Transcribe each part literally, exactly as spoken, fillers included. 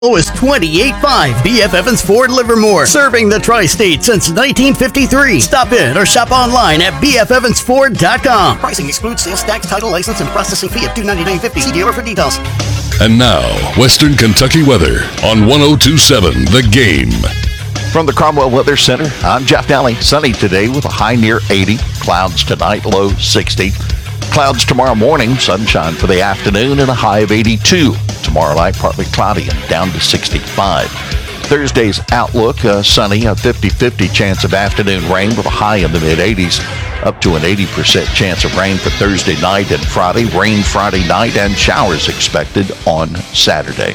is twenty-eight five B F Evans Ford Livermore, serving the tri-state since nineteen fifty-three. Stop in or shop online at b f evans ford dot com. Pricing excludes sales tax, title, license, and processing fee of two hundred ninety-nine dollars and fifty cents. See dealer for details. And now, Western Kentucky weather on one oh two point seven The Game. From the Cromwell Weather Center, I'm Jeff Daly. Sunny today with a high near eighty. Clouds tonight, low sixty. Clouds tomorrow morning, sunshine for the afternoon, and a high of eighty-two. Tomorrow night, partly cloudy and down to sixty-five. Thursday's outlook, uh, sunny, a fifty-fifty chance of afternoon rain with a high in the mid-eighties, up to an eighty percent chance of rain for Thursday night and Friday, rain Friday night, and showers expected on Saturday.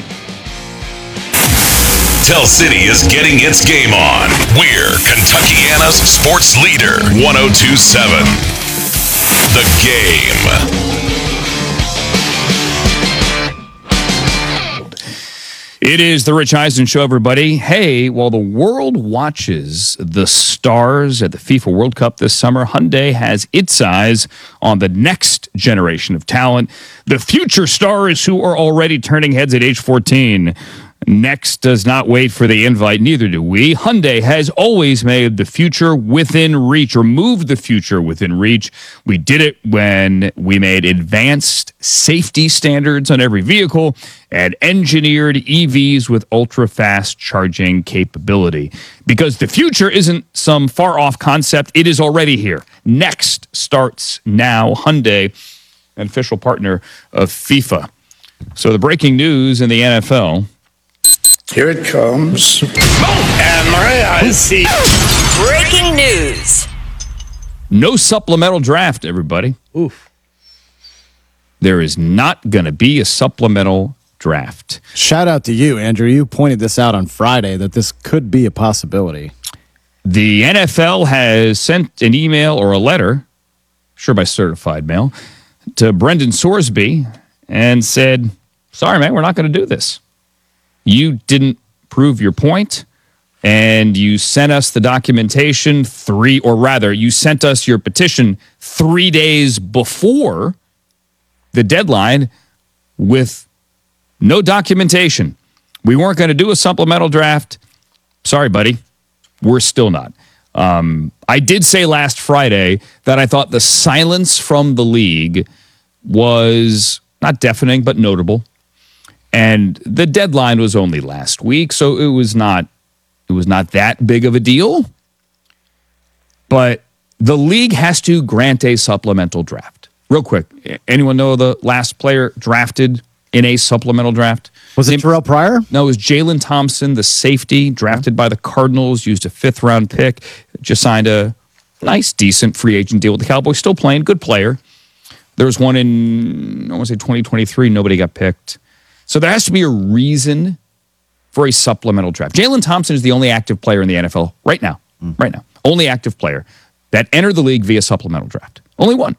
Tell City is getting its game on. We're Kentuckiana's sports leader, one oh two point seven The Game. It is the Rich Eisen Show, everybody. Hey, while the world watches the stars at the FIFA World Cup this summer, Hyundai has its eyes on the next generation of talent, the future stars who are already turning heads at age fourteen. Next does not wait for the invite, neither do we. Hyundai has always made the future within reach, or moved the future within reach. We did it when we made advanced safety standards on every vehicle and engineered E Vs with ultra-fast charging capability. Because the future isn't some far-off concept, it is already here. Next starts now. Hyundai, an official partner of FIFA. So the breaking news in the N F L... Here it comes. And my eyes see. Breaking news. No supplemental draft, everybody. Oof. There is not going to be a supplemental draft. Shout out to you, Andrew. You pointed this out on Friday that this could be a possibility. The N F L has sent an email or a letter, sure by certified mail, to Brendan Sorsby and said, sorry, man, we're not going to do this. You didn't prove your point, and you sent us the documentation three, or rather, you sent us your petition three days before the deadline with no documentation. We weren't going to do a supplemental draft. Sorry, buddy. We're still not. Um, I did say last Friday that I thought the silence from the league was not deafening, but notable. And the deadline was only last week, so it was not it was not that big of a deal. But the league has to grant a supplemental draft. Real quick, anyone know the last player drafted in a supplemental draft? Was it Terrell Pryor? No, it was Jalen Thompson, the safety, drafted by the Cardinals, used a fifth-round pick, just signed a nice, decent free agent deal with the Cowboys, still playing, good player. There was one in, I want to say twenty twenty-three, nobody got picked. So there has to be a reason for a supplemental draft. Jalen Thompson is the only active player in the N F L right now, mm. right now, only active player that entered the league via supplemental draft. Only one.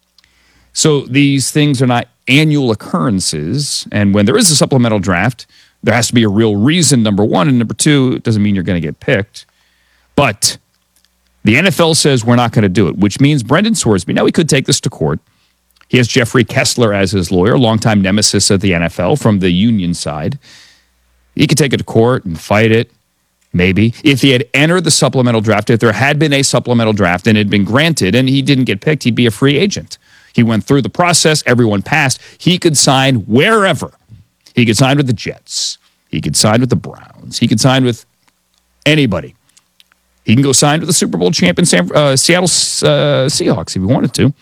So these things are not annual occurrences. And when there is a supplemental draft, there has to be a real reason, number one. And number two, it doesn't mean you're going to get picked. But the N F L says we're not going to do it, which means Brendan Sorsby, now he could take this to court. He has Jeffrey Kessler as his lawyer, longtime nemesis of the N F L from the union side. He could take it to court and fight it, maybe. If he had entered the supplemental draft, if there had been a supplemental draft and it had been granted and he didn't get picked, he'd be a free agent. He went through the process, everyone passed. He could sign wherever. He could sign with the Jets. He could sign with the Browns. He could sign with anybody. He can go sign with the Super Bowl champion San, uh, Seattle uh, Seahawks if he wanted to.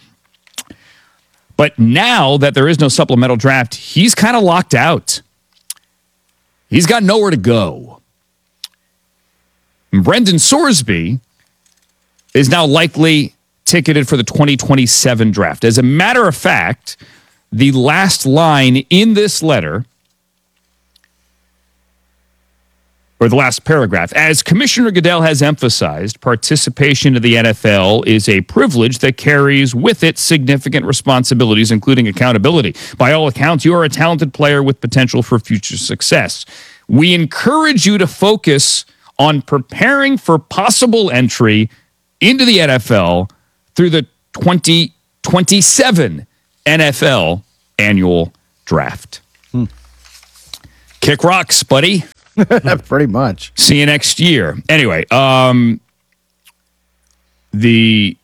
But now that there is no supplemental draft, he's kind of locked out. He's got nowhere to go. And Brendan Sorsby is now likely ticketed for the twenty twenty-seven draft. As a matter of fact, the last line in this letter, or the last paragraph, as Commissioner Goodell has emphasized, participation in the N F L is a privilege that carries with it significant responsibilities, including accountability. By all accounts, you are a talented player with potential for future success. We encourage you to focus on preparing for possible entry into the N F L through the twenty twenty-seven N F L annual draft. Hmm. Kick rocks, buddy. Pretty much. See you next year. Anyway, um, the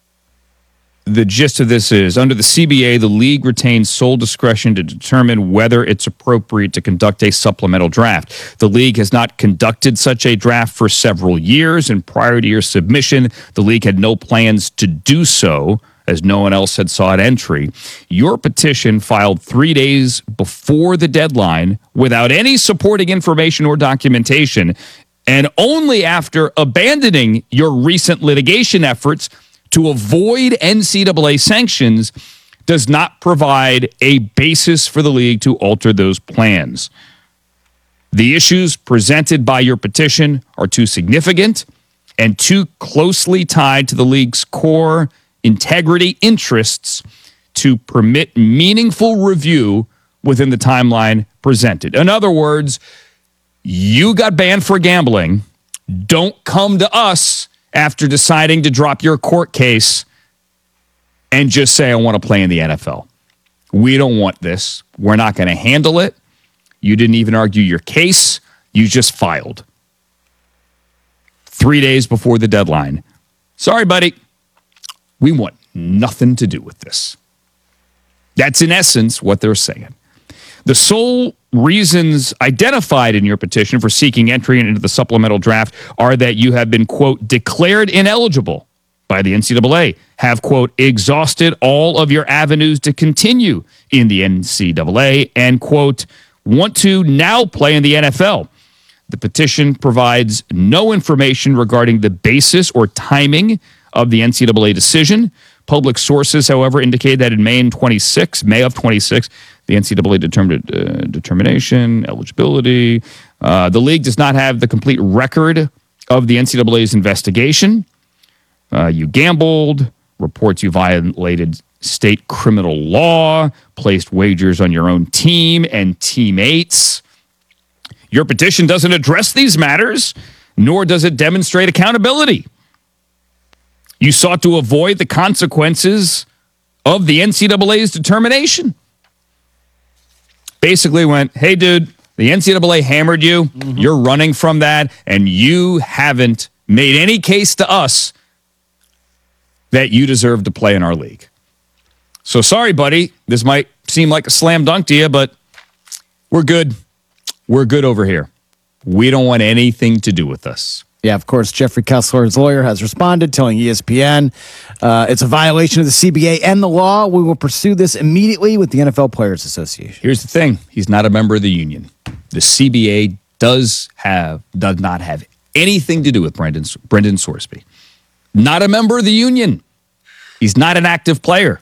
the gist of this is, under the C B A, the league retains sole discretion to determine whether it's appropriate to conduct a supplemental draft. The league has not conducted such a draft for several years, and prior to your submission, the league had no plans to do so, as no one else had sought entry. Your petition, filed three days before the deadline without any supporting information or documentation, and only after abandoning your recent litigation efforts to avoid N C double A sanctions, does not provide a basis for the league to alter those plans. The issues presented by your petition are too significant and too closely tied to the league's core integrity interests to permit meaningful review within the timeline presented. In other words, you got banned for gambling. Don't come to us after deciding to drop your court case and just say, I want to play in the N F L. We don't want this. We're not going to handle it. You didn't even argue your case. You just filed. Three days before the deadline. Sorry, buddy. We want nothing to do with this. That's in essence what they're saying. The sole reasons identified in your petition for seeking entry into the supplemental draft are that you have been, quote, declared ineligible by the N C double A, have, quote, exhausted all of your avenues to continue in the N C double A, and, quote, want to now play in the N F L. The petition provides no information regarding the basis or timing of the N C double A decision. Public sources, however, indicate that in May twenty-sixth, May of twenty-six, the N C double A determined uh, determination, eligibility. Uh, the league does not have the complete record of the N C double A's investigation. Uh, you gambled, reports you violated state criminal law, placed wagers on your own team and teammates. Your petition doesn't address these matters, nor does it demonstrate accountability. You sought to avoid the consequences of the N C double A's determination. Basically went, hey, dude, the N C double A hammered you. Mm-hmm. You're running from that, and you haven't made any case to us that you deserve to play in our league. So sorry, buddy. This might seem like a slam dunk to you, but we're good. We're good over here. We don't want anything to do with us. Yeah, of course, Jeffrey Kessler's lawyer has responded, telling E S P N uh, it's a violation of the C B A and the law. We will pursue this immediately with the N F L Players Association. Here's the thing. He's not a member of the union. The C B A does have, does not have anything to do with Brendan, Brendan Sorsby. Not a member of the union. He's not an active player.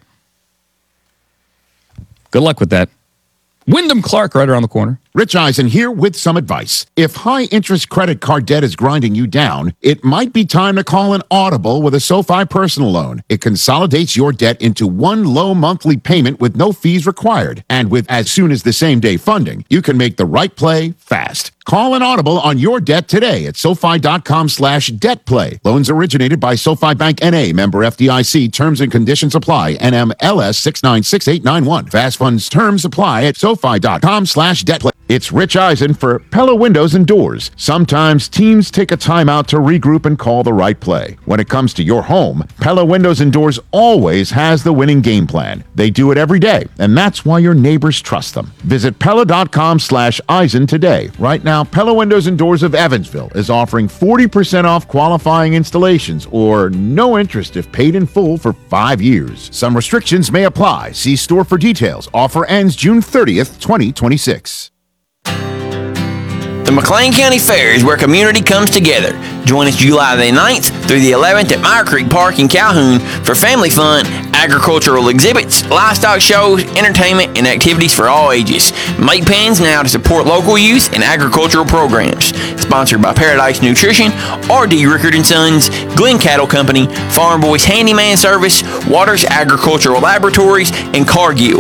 Good luck with that. Wyndham Clark right around the corner. Rich Eisen here with some advice. If high-interest credit card debt is grinding you down, it might be time to call an audible with a SoFi personal loan. It consolidates your debt into one low monthly payment with no fees required. And with as soon as the same-day funding, you can make the right play fast. Call an audible on your debt today at SoFi.com slash debt play. Loans originated by SoFi Bank N A, member F D I C. Terms and conditions apply. N M L S six nine six eight nine one. Fast funds terms apply at SoFi.com slash debt play. It's Rich Eisen for Pella Windows and Doors. Sometimes teams take a timeout to regroup and call the right play. When it comes to your home, Pella Windows and Doors always has the winning game plan. They do it every day, and that's why your neighbors trust them. Visit Pella.com slash Eisen today. Right now, Pella Windows and Doors of Evansville is offering forty percent off qualifying installations or no interest if paid in full for five years. Some restrictions may apply. See store for details. Offer ends June thirtieth, twenty twenty-six. The McLean County Fair is where community comes together. Join us July the ninth through the eleventh at Meyer Creek Park in Calhoun for family fun, agricultural exhibits, livestock shows, entertainment, and activities for all ages. Make plans now to support local youth and agricultural programs. Sponsored by Paradise Nutrition, R D Rickard and Sons, Glen Cattle Company, Farm Boys Handyman Service, Waters Agricultural Laboratories, and Cargill.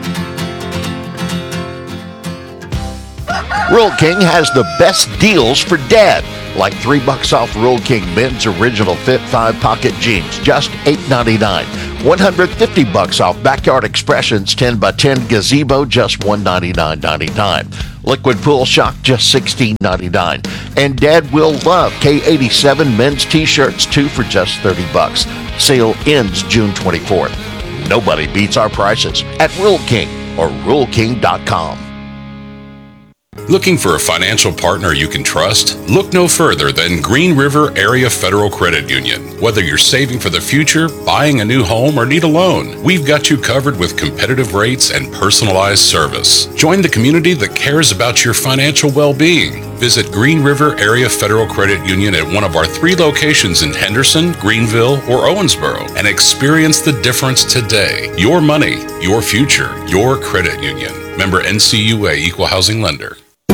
Royal King has the best deals for dad, like three bucks off Royal King men's original fit five pocket jeans, just eight ninety-nine. one hundred fifty bucks off Backyard Expressions ten by ten gazebo, just one ninety-nine ninety-nine. Liquid Pool Shock, just sixteen ninety-nine. And Dad will love K eighty-seven men's t-shirts, two for just thirty bucks. Sale ends June twenty-fourth. Nobody beats our prices at Rule King or rule king dot com. Looking for a financial partner you can trust? Look no further than Green River Area Federal Credit Union. Whether you're saving for the future, buying a new home, or need a loan, we've got you covered with competitive rates and personalized service. Join the community that cares about your financial well-being. Visit Green River Area Federal Credit Union at one of our three locations in Henderson, Greenville, or Owensboro and experience the difference today. Your money, your future, your credit union. Member N C U A, Equal Housing Lender.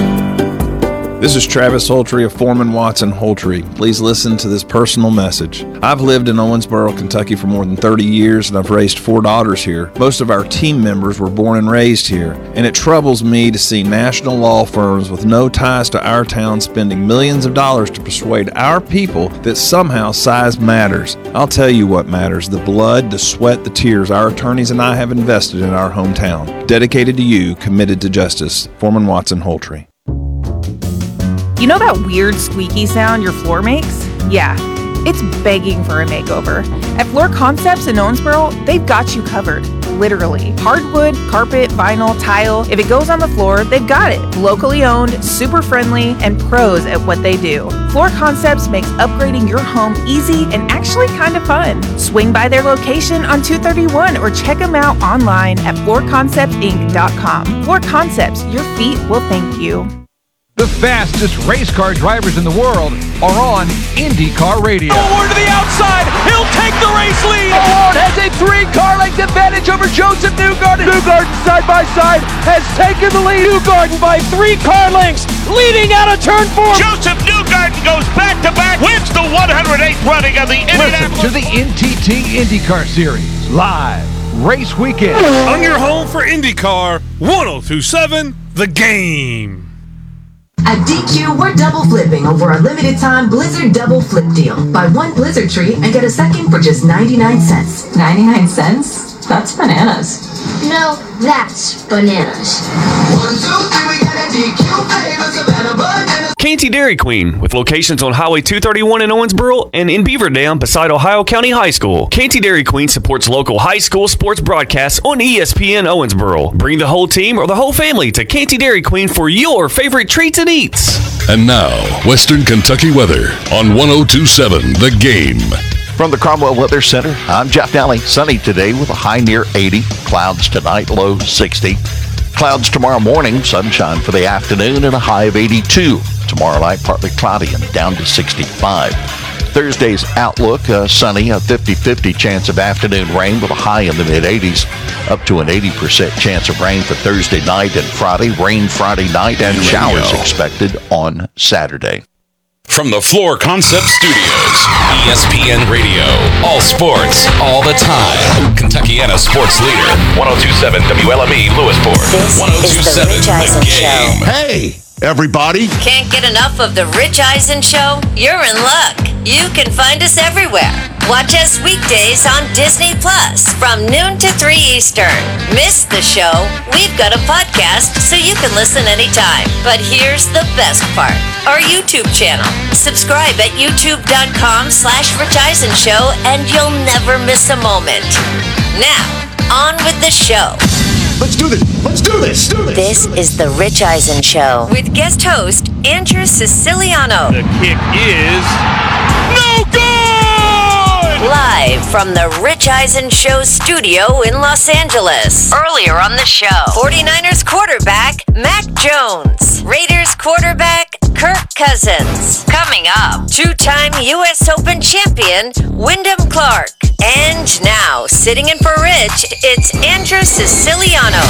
This is Travis Holtry of Foreman Watson Holtry. Please listen to this personal message. I've lived in Owensboro, Kentucky for more than thirty years, and I've raised four daughters here. Most of our team members were born and raised here, and it troubles me to see national law firms with no ties to our town spending millions of dollars to persuade our people that somehow size matters. I'll tell you what matters: the blood, the sweat, the tears our attorneys and I have invested in our hometown. Dedicated to you, committed to justice. Foreman Watson Holtry. You know that weird squeaky sound your floor makes? Yeah, it's begging for a makeover. At Floor Concepts in Owensboro, they've got you covered. Literally. Hardwood, carpet, vinyl, tile. If it goes on the floor, they've got it. Locally owned, super friendly, and pros at what they do. Floor Concepts makes upgrading your home easy and actually kind of fun. Swing by their location on two thirty-one or check them out online at floor concepts inc dot com. Floor Concepts, your feet will thank you. The fastest race car drivers in the world are on IndyCar Radio. Award to the outside. He'll take the race lead. Award has a three-car length advantage over Joseph Newgarden. Newgarden side by side has taken the lead. Newgarden by three car lengths, leading out of turn four. Joseph Newgarden goes back to back, wins the one hundred eighth running of the Indianapolis. Listen to the N T T IndyCar Series live race weekend on your home for IndyCar one oh two point seven The Game. At D Q, we're double flipping over a limited time Blizzard double flip deal. Buy one Blizzard tree and get a second for just ninety-nine cents. ninety-nine cents? That's bananas. No, that's bananas. One, two, three, we got a D Q flavor, Savannah bananas. Canty Dairy Queen, with locations on Highway two thirty-one in Owensboro and in Beaver Dam beside Ohio County High School. Canty Dairy Queen supports local high school sports broadcasts on E S P N Owensboro. Bring the whole team or the whole family to Canty Dairy Queen for your favorite treats and eats. And now, Western Kentucky weather on one oh two point seven The Game. From the Cromwell Weather Center, I'm Jeff Daly. Sunny today with a high near eighty. Clouds tonight, low sixty. Clouds tomorrow morning, sunshine for the afternoon and a high of eighty-two. Tomorrow night, partly cloudy and down to sixty-five. Thursday's outlook, uh, sunny, a fifty-fifty chance of afternoon rain with a high in the mid-eighties. Up to an eighty percent chance of rain for Thursday night and Friday. Rain Friday night and showers expected on Saturday. From the Floor Concept Studios, E S P N Radio. All sports, all the time. Kentuckiana sports leader. one oh two point seven W L M E Lewisport. This one oh two point seven is the Rich Eisen The Show. Game. Hey, everybody. Can't get enough of the Rich Eisen Show? You're in luck. You can find us everywhere. Watch us weekdays on Disney Plus from noon to three Eastern. Miss the show? We've got a podcast so you can listen anytime. But here's the best part. Our YouTube channel. Subscribe at youtube.com slash Rich Eisen Show and you'll never miss a moment. Now, on with the show. Let's do this. Let's do this. Do this. This is the Rich Eisen Show with guest host Andrew Siciliano. The kick is no good! Live from the Rich Eisen Show studio in Los Angeles. Earlier on the show, forty-niners quarterback Mac Jones. Raiders quarterback Kirk Cousins. Coming up, two-time U S Open champion Wyndham Clark. And now, sitting in for Rich, it's Andrew Siciliano.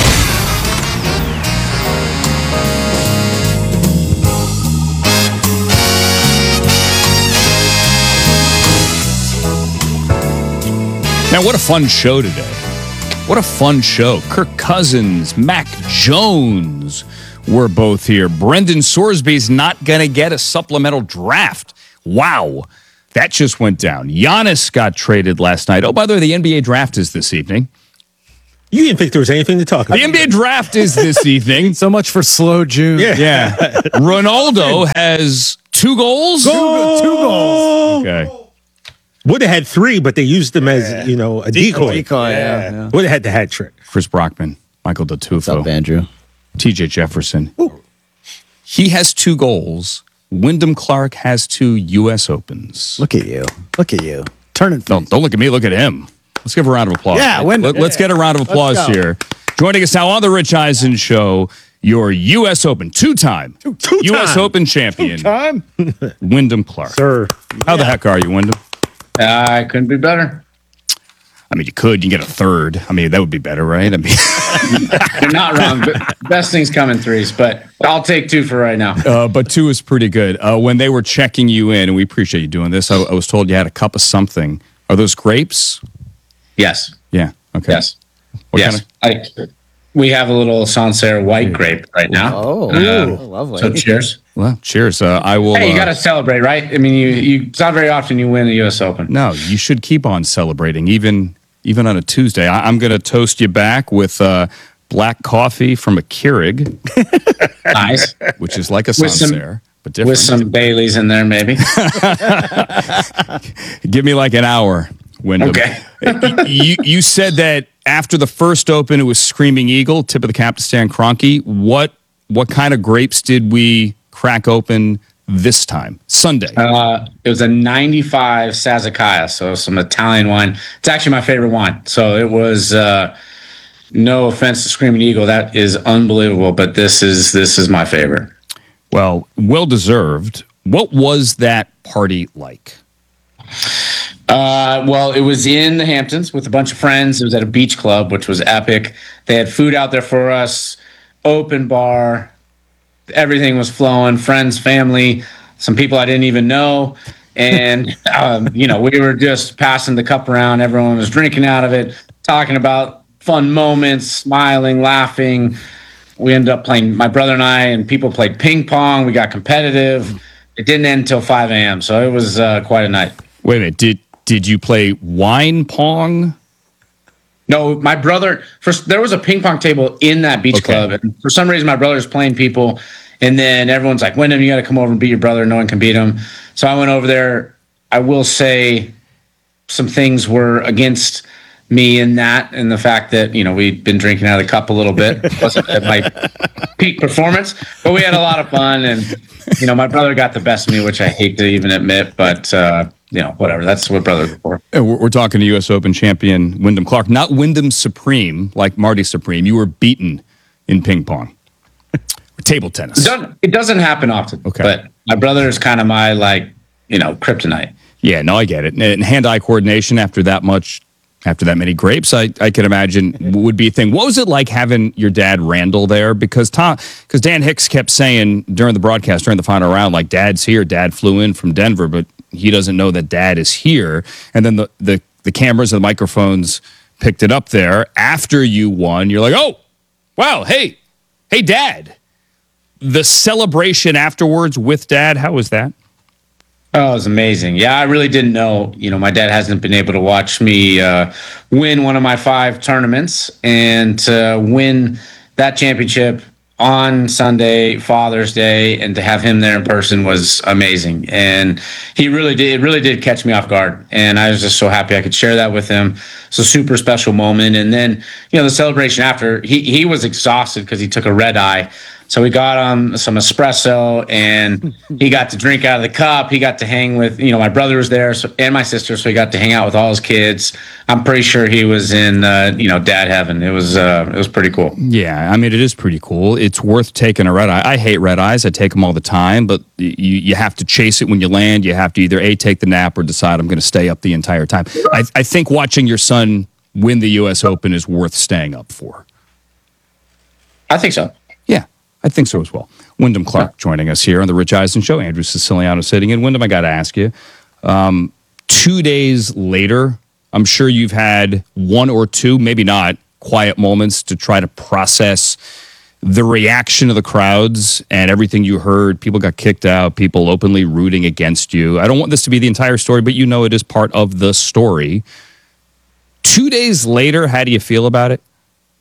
Man, what a fun show today. What a fun show. Kirk Cousins, Mac Jones were both here. Brendan Sorsby's not going to get a supplemental draft. Wow. That just went down. Giannis got traded last night. Oh, by the way, the N B A draft is this evening. You didn't think there was anything to talk about. The N B A draft is this evening. So much for slow June. Yeah. Yeah. Ronaldo has two goals. Goal! Two goals. Okay. Would have had three, but they used them as, you know, a decoy. Decoy, yeah, yeah. Would have had the hat trick. Chris Brockman, Michael Datufo. What's up, Andrew? T J Jefferson. He has two goals. Wyndham Clark has two U S Opens. Look at you. Look at you. Turning. Don't, don't look at me. Look at him. Let's give a round of applause. Yeah, Wyndham. Let, let's get a round of applause Let's go. here. Joining us now on the Rich Eisen Show, your U S Open, two-time Two- two-time. U S Open champion, Time? Wyndham Clark. Sir. How the heck are you, Wyndham? I couldn't be better. I mean, you could. You can get a third. I mean, that would be better, right? I mean, You're not wrong. But best things come in threes, but I'll take two for right now. uh, but two is pretty good. Uh, when they were checking you in, and we appreciate you doing this, I, I was told you had a cup of something. Are those grapes? Yes. Yeah. Okay. Yes. What yes. kind of- I, we have a little Sancerre white grape right now. Oh, Uh, lovely. So cheers. Well, cheers. Uh, I will. Hey, you uh, got to celebrate, right? I mean, you, you. It's not very often you win the U S Open. No, you should keep on celebrating, even even on a Tuesday. I, I'm going to toast you back with uh, black coffee from a Keurig, Nice. which is like a With some- Sancerre, but different. With some Baileys in there, maybe. Give me like an hour, Wyndham. Okay. you, you said that after the first Open, it was Screaming Eagle, tip of the cap to Stan Kroenke. What what kind of grapes did we crack open this time? Sunday. Uh, it was a ninety-five Sassicaia, so some Italian wine. It's actually my favorite wine. So it was. Uh, no offense to Screaming Eagle, that is unbelievable, but this is this is my favorite. Well, well deserved. What was that party like? Uh, well, it was in the Hamptons with a bunch of friends. It was at a beach club, which was epic. They had food out there for us, open bar. Everything was flowing. Friends, family, some people I didn't even know. And, um, you know, we were just passing the cup around. Everyone was drinking out of it, talking about fun moments, smiling, laughing. We ended up playing, my brother and I, and people played ping pong. We got competitive. It didn't end until five a.m., so it was uh, quite a night. Wait a minute. Did did you play wine pong? No, my brother, first, there was a ping pong table in that beach Okay. club. And for some reason, my brother's playing people. And then everyone's like, Wyndham, you got to come over and beat your brother. No one can beat him. So I went over there. I will say some things were against me in that, and the fact that, you know, we'd been drinking out of the cup a little bit. It wasn't at my peak performance, but we had a lot of fun. And, you know, my brother got the best of me, which I hate to even admit, but, uh, you know, whatever. That's what brothers are for. Uh, We're, we're talking to U S Open champion Wyndham Clark, not Wyndham Supreme like Marty Supreme. You were beaten in ping pong, table tennis. It doesn't, it doesn't happen often. Okay. But my brother is kind of my, like, you know, kryptonite. Yeah, no, I get it. And hand-eye coordination after that much, after that many grapes, I, I can imagine would be a thing. What was it like having your dad Randall there? Because Tom, because Dan Hicks kept saying during the broadcast, during the final round, like, Dad's here. Dad flew in from Denver, but he doesn't know that Dad is here. And then the the, the cameras and the microphones picked it up there after you won. You're like, oh, wow, hey, hey, Dad. The celebration afterwards with Dad, how was that? Oh, it was amazing. Yeah, I really didn't know. You know, my dad hasn't been able to watch me uh, win one of my five tournaments, and to win that championship on Sunday, Father's Day, and to have him there in person was amazing. And he really did, it really did catch me off guard. And I was just so happy I could share that with him. It's a super special moment. And then, you know, the celebration after, he, he was exhausted because he took a red eye. So we got him some espresso, and he got to drink out of the cup. He got to hang with, you know, my brother was there, so, and my sister, so he got to hang out with all his kids. I'm pretty sure he was in, uh, you know, dad heaven. It was, uh, it was pretty cool. Yeah, I mean, it is pretty cool. It's worth taking a red eye. I hate red eyes. I take them all the time, but you you have to chase it when you land. You have to either A, take the nap, or decide I'm going to stay up the entire time. I, I think watching your son win the U S Open is worth staying up for. I think so. Yeah, I think so as well. Wyndham Clark joining us here on the Rich Eisen Show. Andrew Siciliano sitting in. Wyndham, I got to ask you, um, two days later, I'm sure you've had one or two, maybe not, quiet moments to try to process the reaction of the crowds and everything you heard. People got kicked out, people openly rooting against you. I don't want this to be the entire story, but you know it is part of the story. Two days later, how do you feel about it?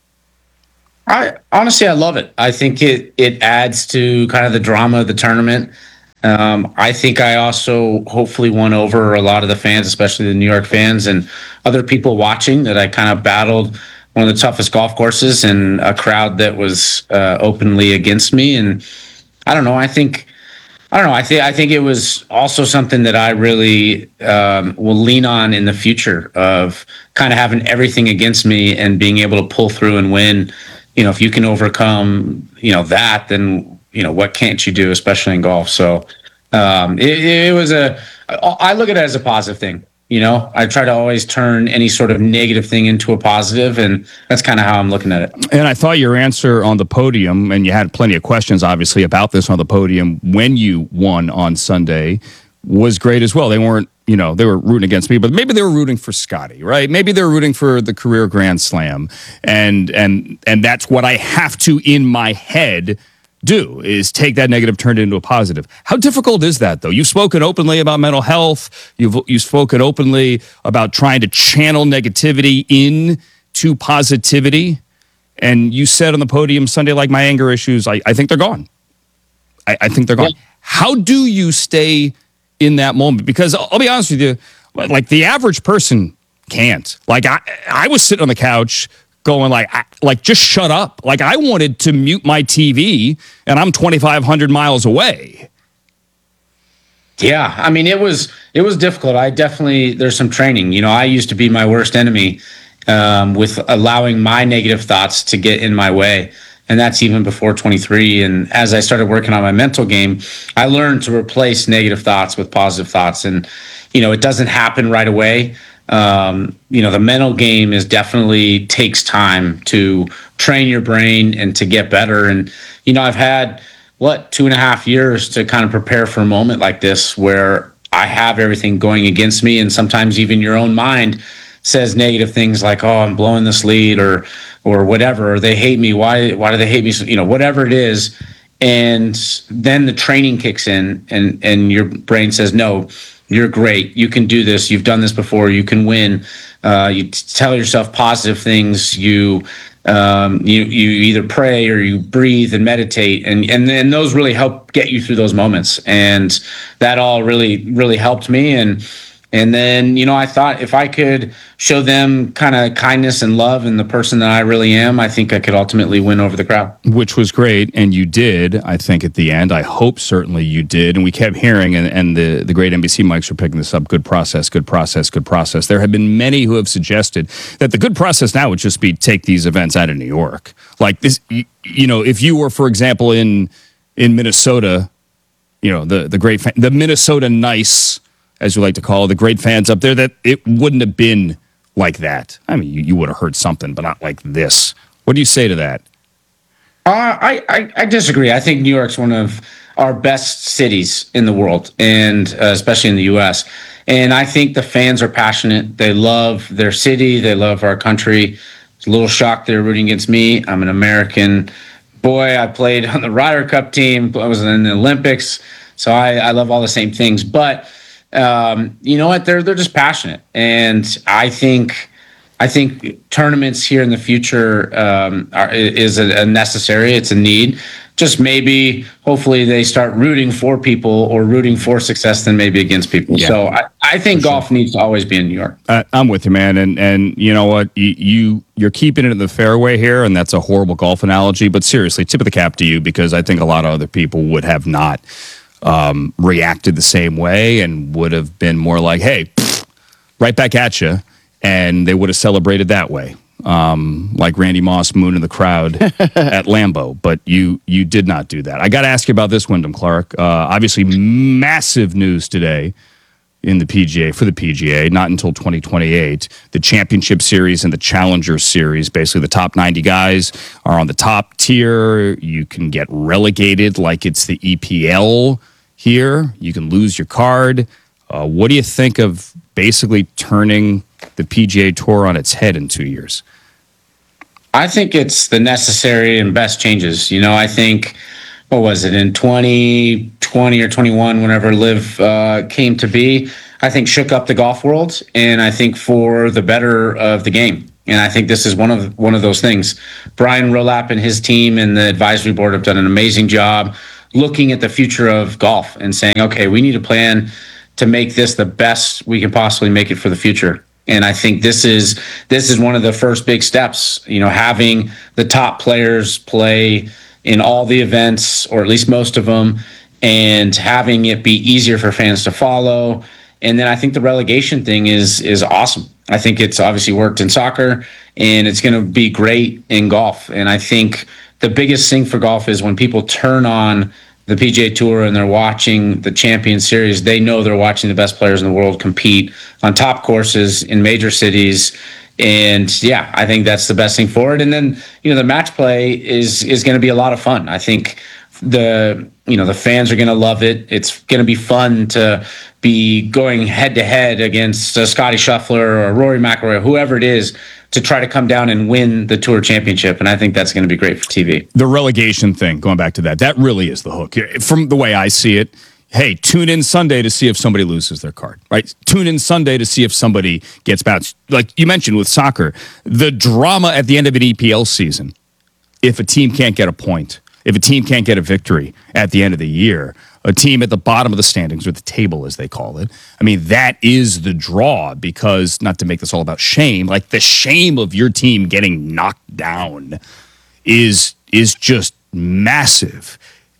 I honestly, I love it. I think it it adds to kind of the drama of the tournament. Um, I think I also hopefully won over a lot of the fans, especially the New York fans and other people watching, that I kind of battled one of the toughest golf courses and a crowd that was uh, openly against me. And I don't know. I think I don't know. I think I think it was also something that I really um, will lean on in the future, of kind of having everything against me and being able to pull through and win. You know, if you can overcome, you know, that, then, you know, what can't you do, especially in golf? So um, it, it was a, I look at it as a positive thing. You know, I try to always turn any sort of negative thing into a positive, and that's kind of how I'm looking at it. And I thought your answer on the podium, and you had plenty of questions, obviously, about this on the podium when you won on Sunday, was great as well. They weren't, you know, they were rooting against me, but maybe they were rooting for Scotty, right? Maybe they were rooting for the career Grand Slam. And and and that's what I have to, in my head, do, is take that negative, turn it into a positive. How difficult is that, though? You've spoken openly about mental health. You've you've spoken openly about trying to channel negativity into positivity. And you said on the podium Sunday, like, my anger issues, I, I think they're gone. I, I think they're gone. Yeah. How do you stay in that moment? Because I'll be honest with you, like, the average person can't. Like, I, I was sitting on the couch going like, I, like, just shut up. Like, I wanted to mute my T V, and I'm twenty-five hundred miles away. Yeah, I mean, it was it was difficult. I definitely, there's some training. You know, I used to be my worst enemy um, with allowing my negative thoughts to get in my way. And that's even before twenty-three. And as I started working on my mental game, I learned to replace negative thoughts with positive thoughts. And, you know, it doesn't happen right away. Um, you know, the mental game is definitely takes time to train your brain and to get better. And, you know, I've had, what, two and a half years to kind of prepare for a moment like this, where I have everything going against me. And sometimes even your own mind says negative things like, oh, I'm blowing this lead, or or whatever, or they hate me. Why why do they hate me? So, you know, whatever it is. And then the training kicks in, and, and your brain says, no, you're great. You can do this. You've done this before. You can win. Uh, you tell yourself positive things. You um, you you either pray or you breathe and meditate, and and then those really help get you through those moments. And that all really really helped me. And And then, you know, I thought if I could show them kind of kindness and love and the person that I really am, I think I could ultimately win over the crowd. Which was great. And you did, I think, at the end. I hope certainly you did. And we kept hearing, and, and the, the great N B C mics are picking this up, good process, good process, good process. There have been many who have suggested that the good process now would just be take these events out of New York. Like this, you, you know, if you were, for example, in in Minnesota, you know, the, the great, the Minnesota nice, as you like to call it, the great fans up there, that it wouldn't have been like that. I mean, you, you would have heard something, but not like this. What do you say to that? Uh, I, I, I disagree. I think New York's one of our best cities in the world, and uh, especially in the U S. And I think the fans are passionate. They love their city. They love our country. It's a little shocked they're rooting against me. I'm an American boy. I played on the Ryder Cup team. I was in the Olympics. So I, I love all the same things. But Um, you know what? They're they're just passionate, and I think I think tournaments here in the future um, are, is a, a necessary. It's a need. Just maybe, hopefully, they start rooting for people or rooting for success than maybe against people. Yeah. So I, I think for golf sure. needs to always be in New York. Uh, I'm with you, man. And and you know what? You, you you're keeping it in the fairway here, and that's a horrible golf analogy. But seriously, tip of the cap to you, because I think a lot of other people would have not Um, reacted the same way and would have been more like, hey, pfft, right back at you. And they would have celebrated that way. Um, like Randy Moss mooning the crowd at Lambeau. But you you did not do that. I got to ask you about this, Wyndham Clark. Uh, obviously, massive news today in the P G A, for the P G A, not until twenty twenty-eight. The Championship Series and the Challenger Series, basically the top ninety guys are on the top tier. You can get relegated like it's the E P L here. You can lose your card. Uh, what do you think of basically turning the P G A Tour on its head in two years? I think it's the necessary and best changes. You know, I think, what was it, in twenty twenty or twenty-one, whenever Liv uh, came to be, I think shook up the golf world, and I think for the better of the game. And I think this is one of one of those things. Brian Rolap and his team and the advisory board have done an amazing job looking at the future of golf and saying, okay, we need a plan to make this the best we can possibly make it for the future. And I think this is this is one of the first big steps, you know, having the top players play in all the events, or at least most of them, and having it be easier for fans to follow. And then I think the relegation thing is is awesome. I think it's obviously worked in soccer, and it's going to be great in golf. And I think the biggest thing for golf is when people turn on the P G A Tour and they're watching the Champion Series, they know they're watching the best players in the world compete on top courses in major cities. And yeah, I think that's the best thing for it. And then, you know, the match play is is going to be a lot of fun. I think the you know the fans are going to love it. It's going to be fun to be going head to head against uh, Scotty Scheffler or Rory McIlroy, whoever it is, to try to come down and win the Tour Championship. And I think that's going to be great for T V. The relegation thing, going back to that, that really is the hook. From the way I see it, hey, tune in Sunday to see if somebody loses their card, right? Tune in Sunday to see if somebody gets bounced. Like you mentioned with soccer, the drama at the end of an E P L season, if a team can't get a point, if a team can't get a victory at the end of the year, a team at the bottom of the standings, or the table as they call it, I mean, that is the draw, because, not to make this all about shame, like the shame of your team getting knocked down is is just massive.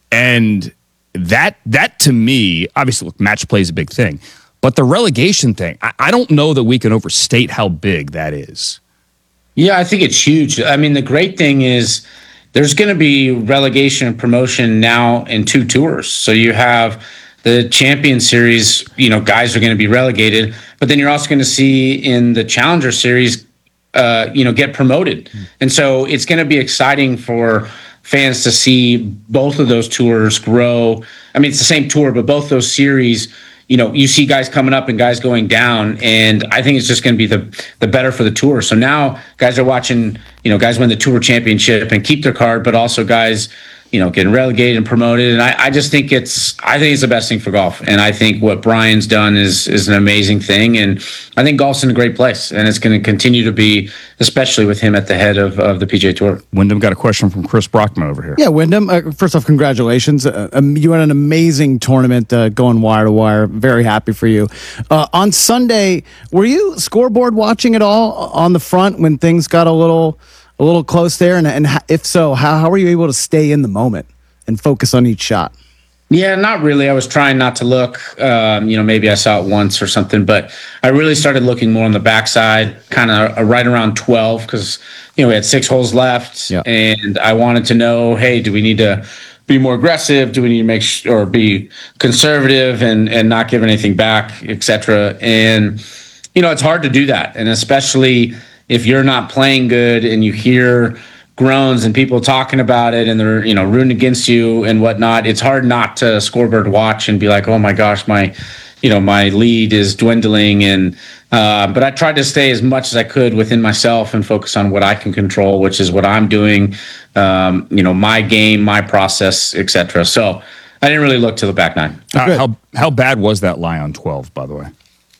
And that, that to me, obviously, look, match play is a big thing, but the relegation thing, I, I don't know that we can overstate how big that is. Yeah, I think it's huge. I mean, the great thing is there's going to be relegation and promotion now in two tours. So you have the Champion Series, you know, guys are going to be relegated, but then you're also going to see in the Challenger Series, uh, you know, get promoted. Mm. And so it's going to be exciting for fans to see both of those tours grow. I mean, it's the same tour, but both those series, you know, you see guys coming up and guys going down, and I think it's just going to be the the better for the tour. So now guys are watching, you know, guys win the Tour Championship and keep their card, but also guys, you know, getting relegated and promoted. And I, I just think it's, I think it's the best thing for golf. And I think what Brian's done is is an amazing thing. And I think golf's in a great place, and it's going to continue to be, especially with him at the head of, of the P G A Tour. Wyndham got a question from Chris Brockman over here. Yeah, Wyndham, uh, first off, congratulations. Uh, um, you had an amazing tournament uh, going wire to wire. Very happy for you. Uh, on Sunday, were you scoreboard watching at all on the front when things got a little a little close there? And, and if so, how, how were you able to stay in the moment and focus on each shot? Yeah, not really. I was trying not to look. Um, you know, maybe I saw it once or something, but I really started looking more on the backside, kind of right around twelve, because, you know, we had six holes left, yeah. And I wanted to know, hey, do we need to be more aggressive? Do we need to make sure, or be conservative and and not give anything back, et cetera? And, you know, it's hard to do that, and especially if you're not playing good and you hear groans and people talking about it and they're, you know, rooting against you and whatnot, it's hard not to scoreboard watch and be like, oh my gosh, my, you know, my lead is dwindling. And, uh, but I tried to stay as much as I could within myself and focus on what I can control, which is what I'm doing, um, you know, my game, my process, et cetera. So I didn't really look to the back nine. Uh, how, how bad was that lie on twelve, by the way?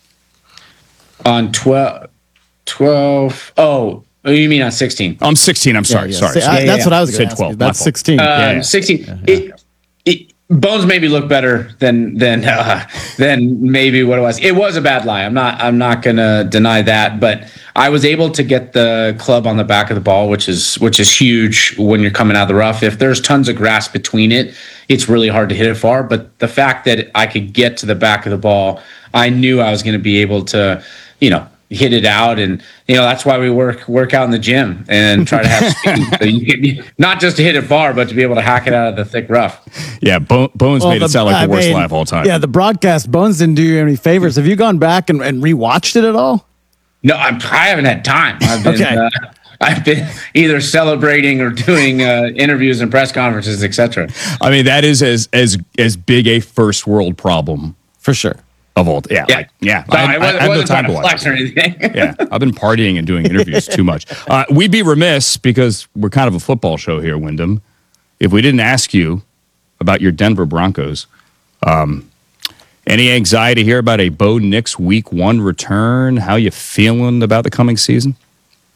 On twelve, twelve, oh, Oh, you mean on sixteen? I'm sixteen. I'm sorry. Yeah, yeah. Sorry. See, sorry. I, Yeah, that's yeah. what I was going Said to twelve. ask you. That's sixteen. Um, Yeah, yeah. sixteen. Yeah. It, it, Bones made me look better than than uh, than maybe what it was. It was a bad lie. I'm not I'm not gonna deny that, but I was able to get the club on the back of the ball, which is which is huge when you're coming out of the rough. If there's tons of grass between it, it's really hard to hit it far. But the fact that I could get to the back of the ball, I knew I was going to be able to, you know, hit it out. And, you know, that's why we work work out in the gym and try to have speed. So you can, not just to hit it far, but to be able to hack it out of the thick rough. Yeah, Bo- Bones Well, made the- it sound like I the worst mean, lie of all time. Yeah, the broadcast, Bones didn't do you any favors. Have you gone back and, and rewatched it at all? No, I'm, I haven't had time. I've been, Okay. uh, I've been either celebrating or doing uh, interviews and press conferences, et cetera. I mean, that is as as as big a first world problem For sure. of all. Yeah, Yeah. like, yeah. No, I, I wasn't, I have no wasn't time trying to to watch flex it. or anything. Yeah, I've been partying and doing interviews too much. Uh, we'd be remiss, because we're kind of a football show here, Wyndham, if we didn't ask you about your Denver Broncos. Um, any anxiety here about a Bo Nix Week One return? How you feeling about the coming season?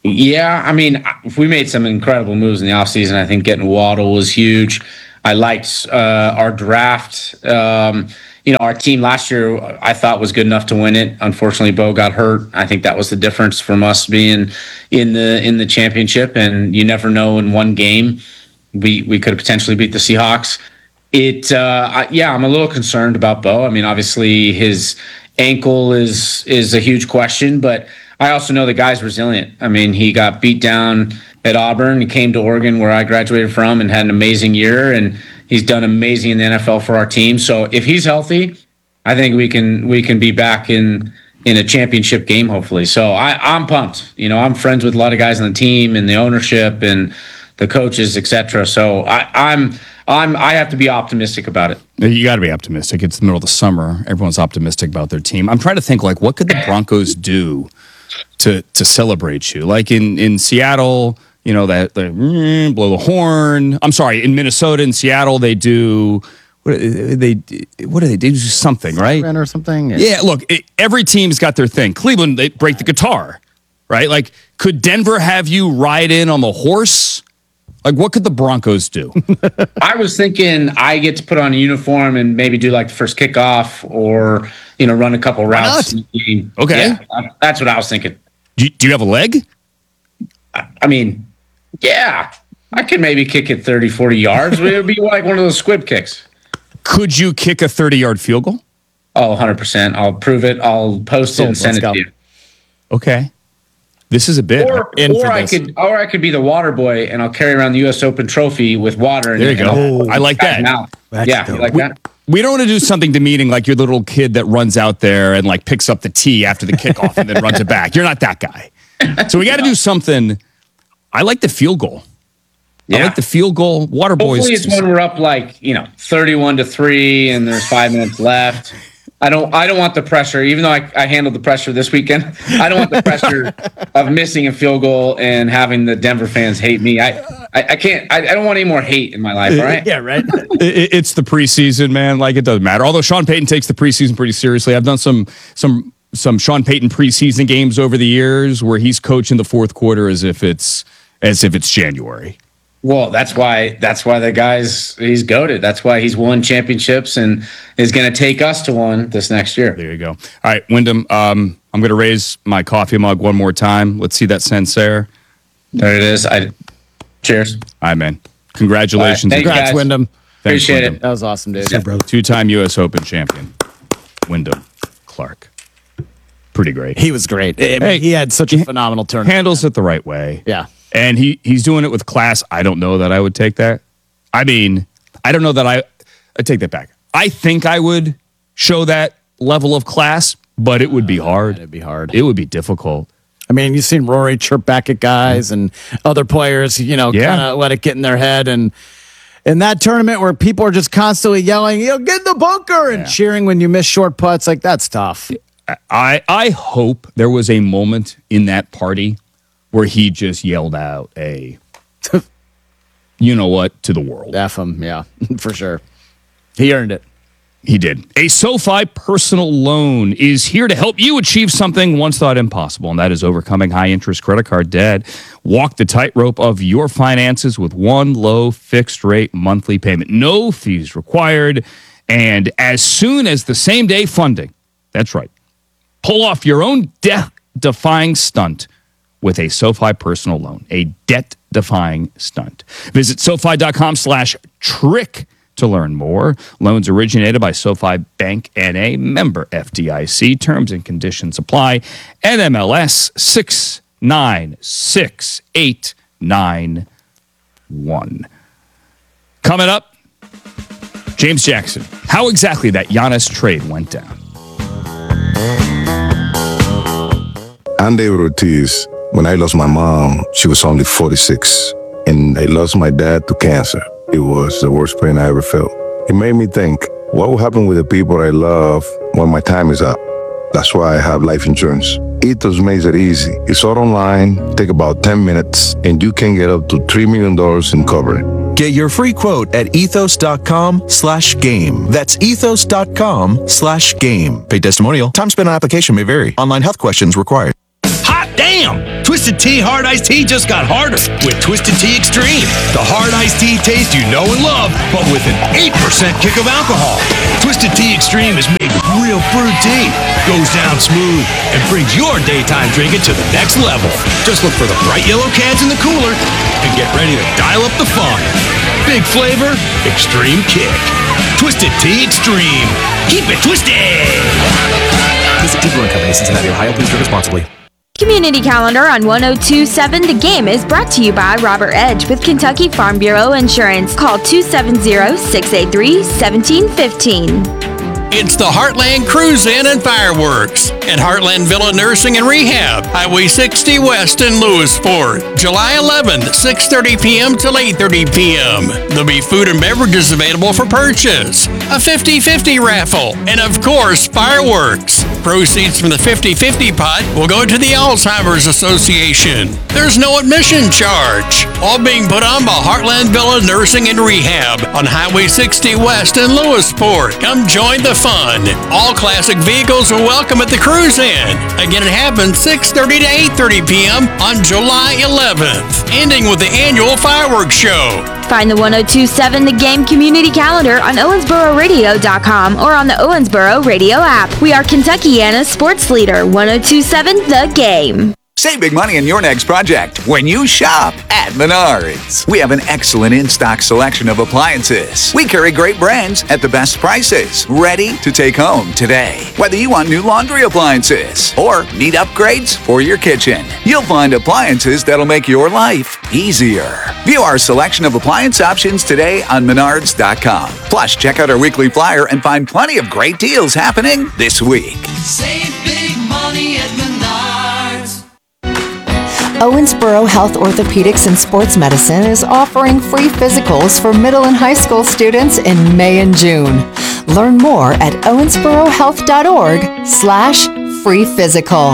Yeah, I mean, we made some incredible moves in the offseason. I think getting Waddle was huge. I liked uh, our draft. Um, you know, our team last year, I thought was good enough to win it. Unfortunately, Bo got hurt. I think that was the difference from us being in the in the championship. And you never know, in one game, we we could have potentially beat the Seahawks. It, uh, I, yeah, I'm a little concerned about Bo. I mean, obviously his ankle is is a huge question, but I also know the guy's resilient. I mean, he got beat down at Auburn. He came to Oregon, where I graduated from, and had an amazing year. And he's done amazing in the N F L for our team. So if he's healthy, I think we can we can be back in in a championship game, hopefully. So I, I'm pumped. You know, I'm friends with a lot of guys on the team and the ownership and the coaches, et cetera. So I, I'm I'm I have to be optimistic about it. You got to be optimistic. It's the middle of the summer. Everyone's optimistic about their team. I'm trying to think, like, what could the Broncos do to to celebrate you? Like in, in Seattle, you know, that the mm, blow the horn. I'm sorry, in Minnesota and Seattle, they do what they what do they do? Something, right? Or something. Yeah. yeah look, it, every team's got their thing. Cleveland, they break the guitar, right? Like, could Denver have you ride in on the horse? Like, what could the Broncos do? I was thinking I get to put on a uniform and maybe do like the first kickoff, or you know, run a couple routes. Okay, yeah, that's what I was thinking. Do you, do you have a leg? I, I mean, yeah, I could maybe kick it thirty, forty yards. It would be like one of those squib kicks. Could you kick a thirty-yard field goal? Oh, one hundred percent. I'll prove it. I'll post Sold. it and send Let's it go. to you. Okay. This is a bit. Or, or I could, or I could be the water boy, and I'll carry around the U S Open trophy with water. And, There you and go. I like that. Yeah, you like we, that? We don't want to do something demeaning like you're the little kid that runs out there and like picks up the tee after the kickoff and then runs it back. You're not that guy. So we got to do something. I like the field goal. I Yeah. like the field goal. Water boys. Hopefully, it's when we're up like you know thirty-one to three, and there's five minutes left. I don't. I don't want the pressure. Even though I, I handled the pressure this weekend, I don't want the pressure of missing a field goal and having the Denver fans hate me. I, I, I can't. I, I don't want any more hate in my life. All right. Yeah. Right. It- it's the preseason, man. Like, it doesn't matter. Although Sean Payton takes the preseason pretty seriously. I've done some some some Sean Payton preseason games over the years where he's coaching the fourth quarter as if it's as if it's January. Well, that's why. That's why the guy's he's goated. That's why he's won championships and is going to take us to one this next year. There you go. All right, Wyndham. Um, I'm going to raise my coffee mug one more time. Let's see that Sancerre. There it is. I cheers. All right, man. Congratulations. All right, thank you, Congrats, guys. Wyndham. Thanks, Appreciate Wyndham. it. That was awesome, dude. Yeah, bro. Two-time U S Open champion, Wyndham Clark. Pretty great. He was great. I mean, Hey, he had such a phenomenal tournament. Handles it the right way. Yeah. And he he's doing it with class. I don't know that I would take that. I mean, I don't know that I I take that back. I think I would show that level of class, but it would be hard. It'd be hard. It would be difficult. I mean, you've seen Rory chirp back at guys and other players, you know, Yeah. kind of let it get in their head. And in that tournament where people are just constantly yelling, you know, get in the bunker and cheering when you miss short putts, like that's tough. I I hope there was a moment in that party where he just yelled out a you know what to the world. F him, yeah, for sure. He earned it. He did. A SoFi personal loan is here to help you achieve something once thought impossible, and that is overcoming high-interest credit card debt. Walk the tightrope of your finances with one low fixed-rate monthly payment. No fees required, and as soon as the same-day funding, that's right, pull off your own death-defying stunt with a SoFi personal loan, a debt-defying stunt. Visit SoFi.com slash trick to learn more. Loans originated by SoFi Bank N A, member F D I C. Terms and conditions apply. N M L S six nine six eight nine one. Coming up, James Jackson. How exactly that Giannis trade went down. I'm David Ortiz. When I lost my mom, she was only forty-six. And I lost my dad to cancer. It was the worst pain I ever felt. It made me think, what will happen with the people I love when my time is up? That's why I have life insurance. Ethos makes it easy. It's all online, take about ten minutes, and you can get up to three million dollars in coverage. Get your free quote at ethos.com slash game. That's ethos.com slash game. Paid testimonial. Time spent on application may vary. Online health questions required. Hot Damn! Twisted Tea Hard Iced Tea just got harder with Twisted Tea Extreme. The hard iced tea taste you know and love, but with an eight percent kick of alcohol. Twisted Tea Extreme is made with real brewed tea, goes down smooth, and brings your daytime drinking to the next level. Just look for the bright yellow cans in the cooler and get ready to dial up the fun. Big flavor, extreme kick. Twisted Tea Extreme. Keep it twisted! Visit Tea Brewing Company, Cincinnati, Ohio. Please drink responsibly. Community Calendar on one oh two point seven The Game is brought to you by Robert Edge with Kentucky Farm Bureau Insurance. Call two seven zero, six eight three, one seven one five. It's the Heartland Cruise In and Fireworks at Heartland Villa Nursing and Rehab, Highway sixty West in Lewisport, July eleventh, six thirty p.m. till eight thirty p.m. There'll be food and beverages available for purchase, a fifty-fifty raffle, and of course, fireworks. Proceeds from the fifty-fifty pot will go to the Alzheimer's Association. There's no admission charge. All being put on by Heartland Villa Nursing and Rehab on Highway sixty West in Lewisport. Come join the fun. All classic vehicles are welcome at the Cruise In. Again, it happens six thirty to eight thirty p.m. on July eleventh, ending with the annual fireworks show. Find the one oh two point seven The Game Community Calendar on owensboro radio dot com or on the Owensboro Radio app. We are Kentuckiana's sports leader, one oh two point seven The Game. Save big money on your next project when you shop at Menards. We have an excellent in-stock selection of appliances. We carry great brands at the best prices, ready to take home today. Whether you want new laundry appliances or need upgrades for your kitchen, you'll find appliances that'll make your life easier. View our selection of appliance options today on menards dot com. Plus, check out our weekly flyer and find plenty of great deals happening this week. Save big money at Menards. Owensboro Health Orthopedics and Sports Medicine is offering free physicals for middle and high school students in May and June. Learn more at owensboro health dot org slash free physical.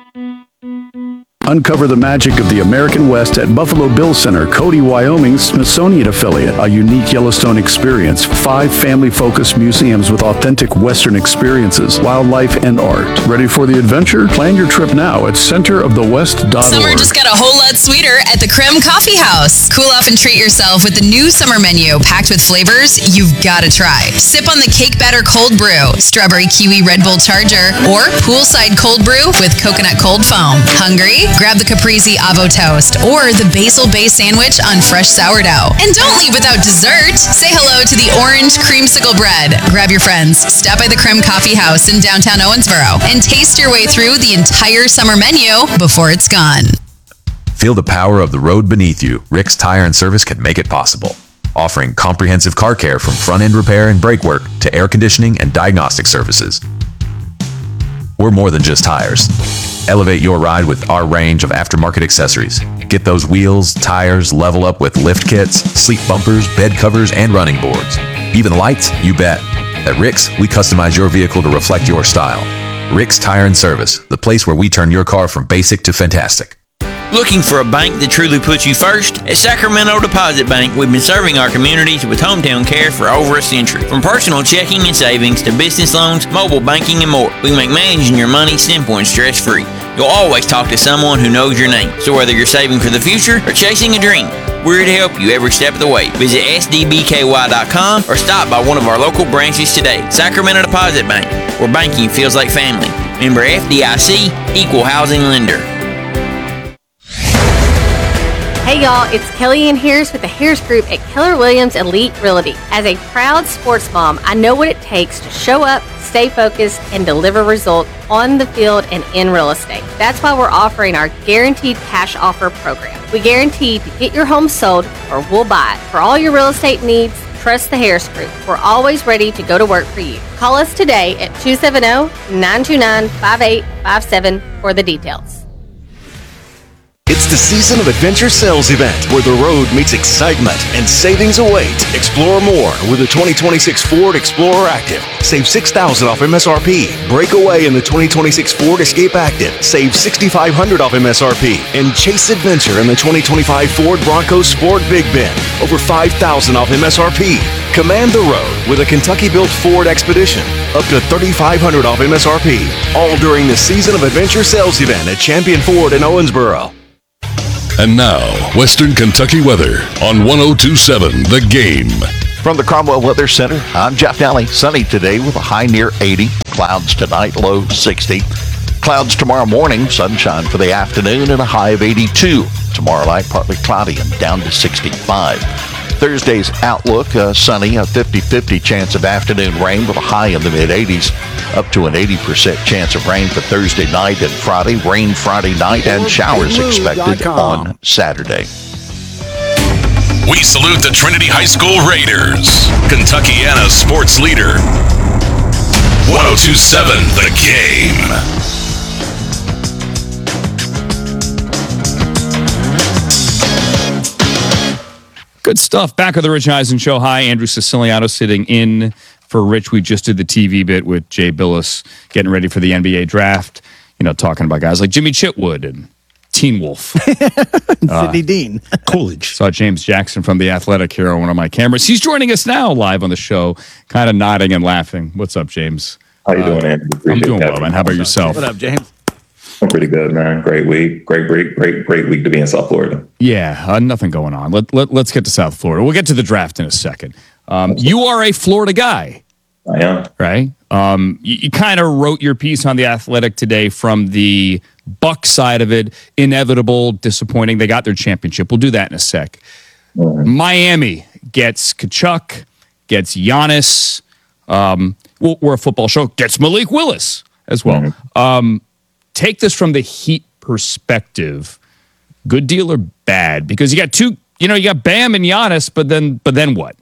Uncover the magic of the American West at Buffalo Bill Center, Cody, Wyoming's Smithsonian affiliate. A unique Yellowstone experience. Five family-focused museums with authentic Western experiences, wildlife, and art. Ready for the adventure? Plan your trip now at center of the west dot org. Summer just got a whole lot sweeter at the Creme Coffee House. Cool off and treat yourself with the new summer menu packed with flavors you've got to try. Sip on the cake batter cold brew, strawberry kiwi Red Bull Charger, or poolside cold brew with coconut cold foam. Hungry? Grab the Caprese Avo Toast or the Basil Base Sandwich on fresh sourdough. And don't leave without dessert. Say hello to the orange creamsicle bread. Grab your friends, stop by the Creme Coffee House in downtown Owensboro, and taste your way through the entire summer menu before it's gone. Feel the power of the road beneath you. Rick's Tire and Service can make it possible. Offering comprehensive car care from front-end repair and brake work to air conditioning and diagnostic services. We're more than just tires. Elevate your ride with our range of aftermarket accessories. Get those wheels, tires, level up with lift kits, sleep bumpers, bed covers, and running boards. Even lights, you bet. At Rick's, we customize your vehicle to reflect your style. Rick's Tire and Service, the place where we turn your car from basic to fantastic. Looking for a bank that truly puts you first? At Sacramento Deposit Bank, we've been serving our communities with hometown care for over a century. From personal checking and savings to business loans, mobile banking, and more, we make managing your money simple and stress-free. You'll always talk to someone who knows your name. So whether you're saving for the future or chasing a dream, we're here to help you every step of the way. Visit S D B K Y dot com or stop by one of our local branches today. Sacramento Deposit Bank, where banking feels like family. Member F D I C, Equal Housing Lender. Hey y'all, it's Kellyanne Harris with the Harris Group at Keller Williams Elite Realty. As a proud sports mom, I know what it takes to show up, stay focused, and deliver results on the field and in real estate. That's why we're offering our Guaranteed Cash Offer program. We guarantee to get your home sold or we'll buy it. For all your real estate needs, trust the Harris Group. We're always ready to go to work for you. Call us today at two seven zero, nine two nine, five eight five seven for the details. It's the season of Adventure Sales Event, where the road meets excitement and savings await. Explore more with the twenty twenty-six Ford Explorer Active. Save six thousand dollars off M S R P. Break away in the twenty twenty-six Ford Escape Active. Save six thousand five hundred dollars off M S R P. And chase adventure in the twenty twenty-five Ford Bronco Sport Big Bend. Over five thousand dollars off M S R P. Command the road with a Kentucky-built Ford Expedition. Up to thirty-five hundred dollars off M S R P. All during the Season of Adventure sales event at Champion Ford in Owensboro. And now, Western Kentucky weather on one oh two point seven The Game. From the Cromwell Weather Center, I'm Jeff Daly. Sunny today with a high near eighty. Clouds tonight, low sixty. Clouds tomorrow morning, sunshine for the afternoon and a high of eighty-two. Tomorrow night, partly cloudy and down to sixty-five. Thursday's outlook, uh, sunny, a fifty-fifty chance of afternoon rain with a high in the mid-eighties. Up to an eighty percent chance of rain for Thursday night and Friday. Rain Friday night and showers expected on Saturday. We salute the Trinity High School Raiders, Kentuckiana's sports leader. one oh two point seven The Game. Good stuff. Back of the Rich Eisen Show. Hi, Andrew Siciliano sitting in for Rich. We just did the T V bit with Jay Billis, getting ready for the N B A draft. You know, talking about guys like Jimmy Chitwood and Teen Wolf. uh, Sidney Dean. Coolidge. Saw James Jackson from The Athletic here on one of my cameras. He's joining us now live on the show, kind of nodding and laughing. What's up, James? How you uh, doing, Andrew? I'm doing well, man. How about yourself? What up, James? I'm pretty good, man. Great week. Great, great, great, great week to be in South Florida. Yeah, uh, nothing going on. Let, let, let's get to South Florida. We'll get to the draft in a second. Um, you are a Florida guy. I am. Right? Um, you you kind of wrote your piece on The Athletic today from the Buck side of it. Inevitable, disappointing. They got their championship. We'll do that in a sec. Mm-hmm. Miami gets Kachuk, gets Giannis. Um, well, we're a football show. Gets Malik Willis as well. Mm-hmm. Um, take this from the Heat perspective. Good deal or bad? Because you got two, you know, you got Bam and Giannis, but then, but then what?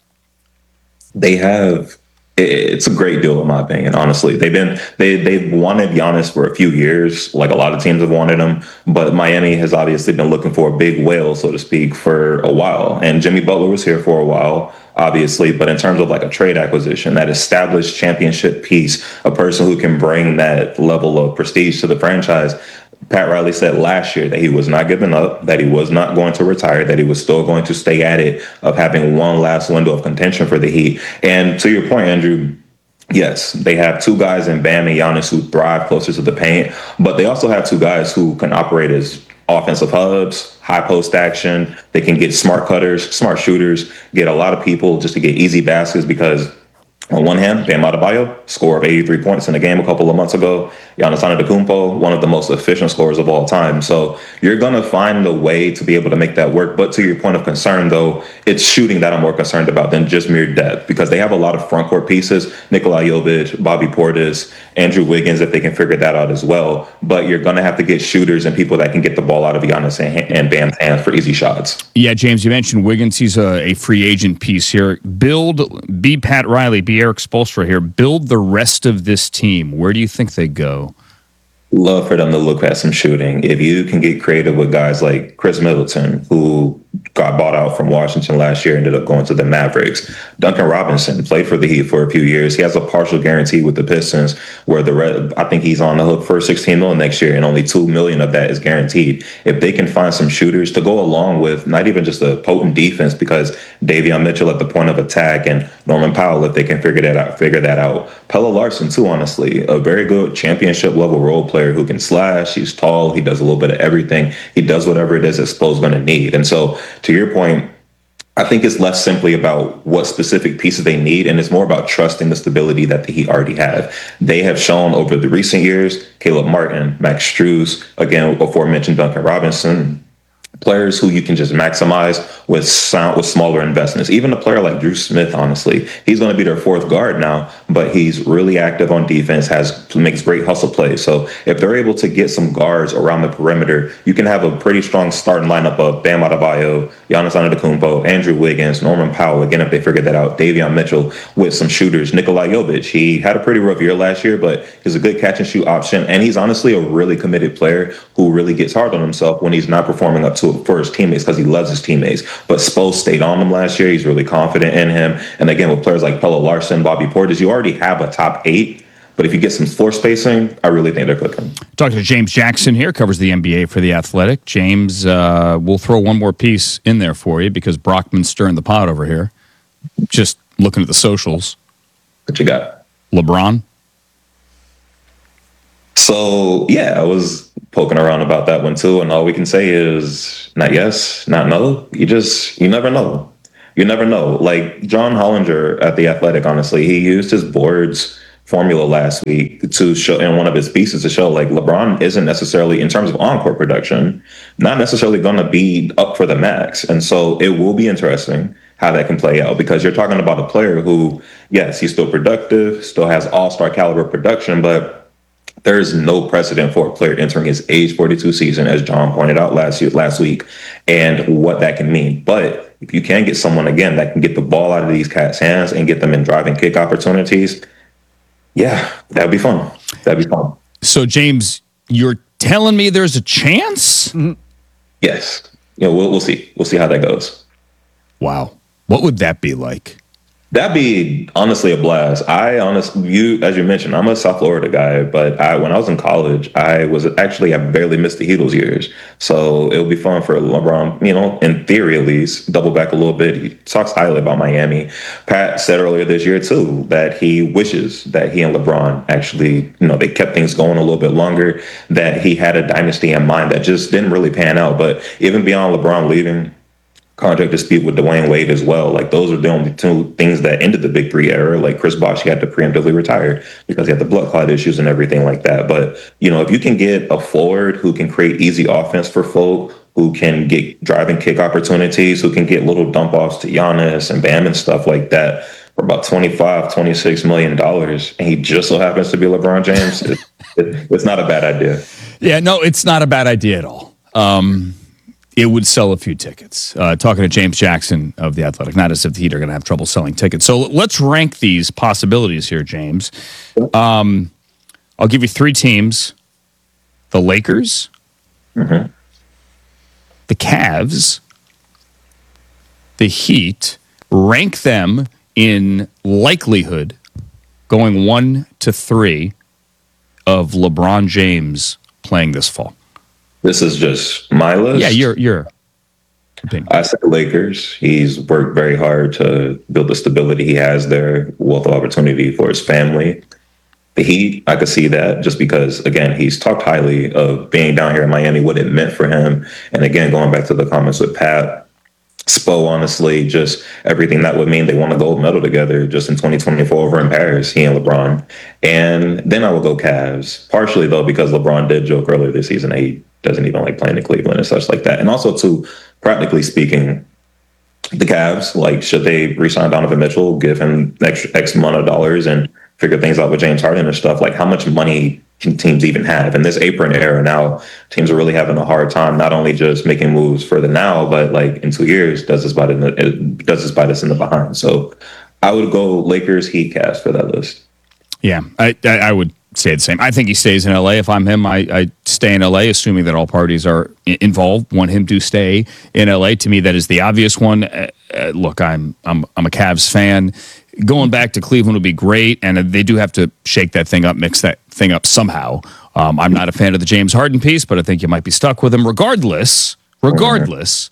They have. It's a great deal, in my opinion. Honestly, they've been they they've wanted Giannis for a few years, like a lot of teams have wanted him. But Miami has obviously been looking for a big whale, so to speak, for a while. And Jimmy Butler was here for a while, obviously. But in terms of like a trade acquisition, that established championship piece, a person who can bring that level of prestige to the franchise. Pat Riley said last year that he was not giving up, that he was not going to retire, that he was still going to stay at it of having one last window of contention for the Heat. And to your point, Andrew, yes, they have two guys in Bam and Giannis who thrive closer to the paint, but they also have two guys who can operate as offensive hubs, high post action. They can get smart cutters, smart shooters, get a lot of people just to get easy baskets because on one hand, Bam Adebayo, score of eighty-three points in a game a couple of months ago. Giannis Antetokounmpo, one of the most efficient scorers of all time. So you're going to find a way to be able to make that work. But to your point of concern, though, it's shooting that I'm more concerned about than just mere depth because they have a lot of front court pieces. Nikola Jovic, Bobby Portis, Andrew Wiggins, if they can figure that out as well. But you're going to have to get shooters and people that can get the ball out of Giannis and, and Bam's hands for easy shots. Yeah, James, you mentioned Wiggins. He's a, a free agent piece here. Build, be Pat Riley, be Eric Spoelstra here. Build the rest of this team. Where do you think they go? Love for them to look at some shooting. If you can get creative with guys like Chris Middleton, who got bought out from Washington last year, ended up going to the Mavericks. Duncan Robinson played for the Heat for a few years. He has a partial guarantee with the Pistons where the red, I think he's on the hook for sixteen million next year and only two million of that is guaranteed. If they can find some shooters to go along with not even just a potent defense because Davion Mitchell at the point of attack and Norman Powell, if they can figure that out, figure that out. Pella Larson too, honestly, a very good championship level role player who can slash. He's tall. He does a little bit of everything. He does whatever it is that Spo's going to need. And so to your point, I think it's less simply about what specific pieces they need, and it's more about trusting the stability that the Heat already have. They have shown over the recent years, Caleb Martin, Max Strus, again, before mentioned Duncan Robinson, players who you can just maximize with sound, with smaller investments. Even a player like Drew Smith, honestly, he's going to be their fourth guard now, but he's really active on defense, has makes great hustle plays. So if they're able to get some guards around the perimeter, you can have a pretty strong starting lineup of Bam Adebayo, Giannis Antetokounmpo, Andrew Wiggins, Norman Powell. Again, if they figure that out, Davion Mitchell with some shooters. Nikola Jovic, he had a pretty rough year last year, but he's a good catch and shoot option, and he's honestly a really committed player who really gets hard on himself when he's not performing up to for his teammates because he loves his teammates. But Spo stayed on him last year. He's really confident in him. And again, with players like Pella Larson, Bobby Portis, you already have a top eight. But if you get some floor spacing, I really think they're cooking. Talking to James Jackson here, covers the N B A for The Athletic. James, uh, we'll throw one more piece in there for you because Brockman's stirring the pot over here. Just looking at the socials. What you got? LeBron? So, yeah, I was poking around about that one too. And all we can say is not yes, not no. You just, you never know. You never know. Like John Hollinger at The Athletic, honestly, he used his board's formula last week to show in one of his pieces to show like LeBron isn't necessarily, in terms of on-court production, not necessarily going to be up for the max. And so it will be interesting how that can play out, because you're talking about a player who, yes, he's still productive, still has all-star caliber production, but there's no precedent for a player entering his age forty-two season, as John pointed out last year, last week, and what that can mean. But if you can get someone, again, that can get the ball out of these cats' hands and get them in driving kick opportunities, yeah, that'd be fun. That'd be fun. So, James, you're telling me there's a chance? Mm-hmm. Yes. You know, we'll, we'll see. We'll see how that goes. Wow. What would that be like? That'd be honestly a blast. I honestly, you, as you mentioned, I'm a South Florida guy, but I, when I was in college, I was actually, I barely missed the Heatles years. So it would be fun for LeBron, you know, in theory at least, double back a little bit. He talks highly about Miami. Pat said earlier this year too, that he wishes that he and LeBron actually, you know, they kept things going a little bit longer, that he had a dynasty in mind that just didn't really pan out. But even beyond LeBron leaving, contract dispute with Dwayne Wade as well. Like, those are the only two things that ended the Big Three era. Like, Chris Bosh, he had to preemptively retire because he had the blood clot issues and everything like that. But, you know, if you can get a forward who can create easy offense for folk, who can get driving kick opportunities, who can get little dump offs to Giannis and Bam and stuff like that for about twenty-five, twenty-six million dollars, and he just so happens to be LeBron James, it, it, it's not a bad idea. Yeah, no, it's not a bad idea at all. Um, It would sell a few tickets. Uh, talking to James Jackson of The Athletic, not as if the Heat are going to have trouble selling tickets. So let's rank these possibilities here, James. Um, I'll give you three teams: the Lakers, mm-hmm. the Cavs, the Heat. Rank them in likelihood, going one to three, of LeBron James playing this fall. This is just my list. Yeah, you're you're. Opinion. I said Lakers. He's worked very hard to build the stability he has there, wealth of opportunity for his family. The Heat, I could see that just because, again, he's talked highly of being down here in Miami, what it meant for him. And again, going back to the comments with Pat, Spo, honestly, just everything that would mean. They won a gold medal together just in twenty twenty-four over in Paris, he and LeBron. And then I would go Cavs, partially, though, because LeBron did joke earlier this season that he doesn't even like playing in Cleveland and such like that. And also, too, practically speaking, the Cavs, like, should they re-sign Donovan Mitchell, give him X, X amount of dollars and figure things out with James Harden and stuff? Like, how much money can teams even have? In this apron era now, teams are really having a hard time not only just making moves for the now, but, like, in two years, does this bite, in the, it does this bite us in the behind? So I would go Lakers, Heat, Cavs for that list. Yeah, I, I, I would say the same. I think he stays in L A. If I'm him, I, I stay in L A, assuming that all parties are I- involved, want him to stay in L A. To me, that is the obvious one. Uh, uh, look, I'm I'm I'm a Cavs fan. Going back to Cleveland would be great, and they do have to shake that thing up, mix that thing up somehow. Um, I'm not a fan of the James Harden piece, but I think you might be stuck with him. Regardless, regardless,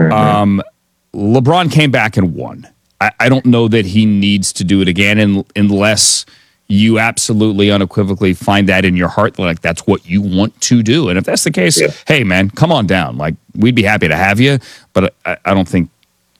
um, LeBron came back and won. I, I don't know that he needs to do it again in, unless you absolutely unequivocally find that in your heart, like that's what you want to do. And if that's the case, yeah. Hey man, come on down. Like, we'd be happy to have you, but I, I don't think